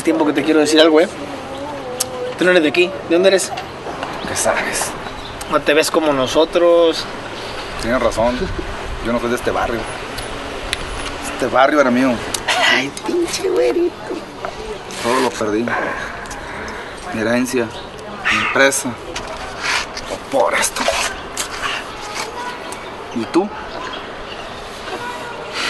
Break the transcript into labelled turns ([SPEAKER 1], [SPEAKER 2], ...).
[SPEAKER 1] tiempo que te quiero decir algo, Tú no eres de aquí. ¿De dónde eres?
[SPEAKER 2] ¿Qué sabes?
[SPEAKER 1] No te ves como nosotros.
[SPEAKER 2] Tienes razón. Yo no soy de este barrio. Este barrio era mío.
[SPEAKER 1] Ay, pinche güerito.
[SPEAKER 2] Todo lo perdí. Mi herencia, mi empresa. Todo por esto. ¿Y tú?